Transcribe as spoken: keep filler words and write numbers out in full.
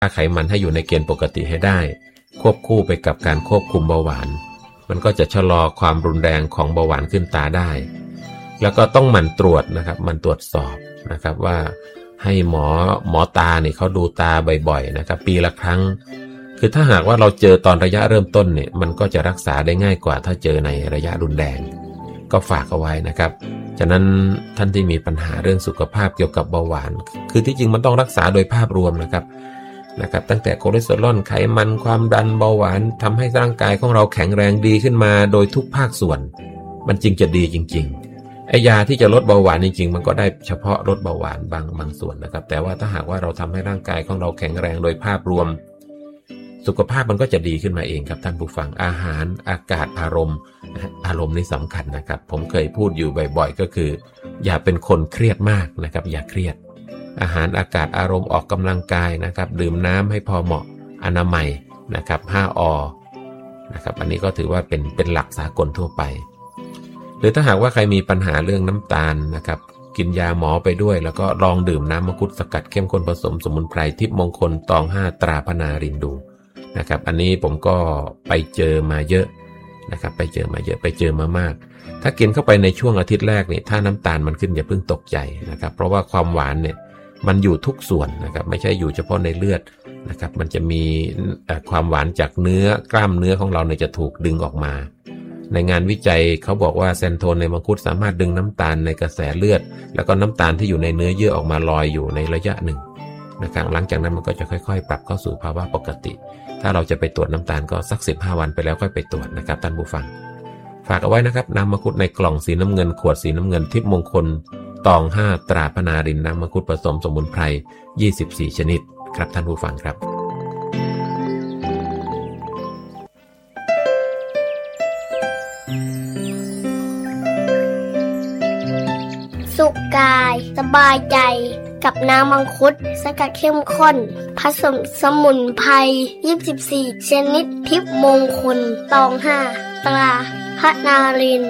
ค่าไขมันให้อยู่ในเกณฑ์ปกติให้ได้ควบคู่ไปกับการควบคุมเบาหวานมันก็จะชะลอความรุนแรงของเบาหวานขึ้นตาได้แล้วก็ต้องหมั่นตรวจนะครับหมั่นตรวจสอบนะครับว่าให้หมอหมอตาเนี่ยเขาดูตาบ่อยๆนะครับปีละครั้งคือถ้าหากว่าเราเจอตอนระยะเริ่มต้นเนี่ยมันก็จะรักษาได้ง่ายกว่าถ้าเจอในระยะรุนแรงก็ฝากเอาไว้นะครับฉะนั้นท่านที่มีปัญหาเรื่องสุขภาพเกี่ยวกับเบาหวานคือที่จริงมันต้องรักษาโดยภาพรวมนะครับนะครับตั้งแต่คอเลสเตอรอลไขมันความดันเบาหวานทำให้ร่างกายของเราแข็งแรงดีขึ้นมาโดยทุกภาคส่วนมันจริงจะดีจริงๆไอ้ยาที่จะลดเบาหวานจริงๆมันก็ได้เฉพาะลดเบาหวานบางบางส่วนนะครับแต่ว่าถ้าหากว่าเราทำให้ร่างกายของเราแข็งแรงโดยภาพรวมสุขภาพมันก็จะดีขึ้นมาเองครับท่านผู้ฟังอาหารอากาศอารมณ์อารมณ์นี่สำคัญนะครับผมเคยพูดอยู่บ่อยๆก็คืออย่าเป็นคนเครียดมากนะครับอย่าเครียดอาหารอากาศอารมณ์ออกกำลังกายนะครับดื่มน้ำให้พอเหมาะอนามัยนะครับห้าอนะครับอันนี้ก็ถือว่าเป็นเป็นหลักสากลทั่วไปหรือถ้าหากว่าใครมีปัญหาเรื่องน้ำตาลนะครับกินยาหมอไปด้วยแล้วก็ลองดื่มน้ำมังคุดสกัดเข้มข้นผสมสมุนไพรทิพย์มงคลตองห้าตราพนารินดูนะครับอันนี้ผมก็ไปเจอมาเยอะนะครับไปเจอมาเยอะไปเจอมามากถ้ากินเข้าไปในช่วงอาทิตย์แรกเนี่ยถ้าน้ำตาลมันขึ้นอย่าเพิ่งตกใจนะครับเพราะว่าความหวานเนี่ยมันอยู่ทุกส่วนนะครับไม่ใช่อยู่เฉพาะในเลือดนะครับมันจะมีความหวานจากเนื้อกล้ามเนื้อของเราเนี่ยจะถูกดึงออกมาในงานวิจัยเขาบอกว่าแซนโทนในมังคุดสามารถดึงน้ำตาลในกระแสเลือดแล้วก็น้ำตาลที่อยู่ในเนื้อเยื่อออกมาลอยอยู่ในระยะหนึ่งนะครับหลังจากนั้นมันก็จะค่อยๆปรับเข้าสู่ภาวะปกติถ้าเราจะไปตรวจน้ำตาลก็สักสิบห้าวันไปแล้วค่อยไปตรวจนะครับท่านผู้ฟังฝากเอาไว้นะครับน้ำมังคุดในกล่องสีน้ำเงินขวดสีน้ำเงินทิพย์มงคลตองห้าตราพนารินน้ำมังคุดผสมสมุนไพรยี่สิบสี่ชนิดครับท่านผู้ฟังครับสุขกายสบายใจกับน้ำมังคุดสกัดเข้มข้นผสมสมุนไพรยี่สิบสี่ชนิดทิพย์มงคลตองห้าตราพนาริน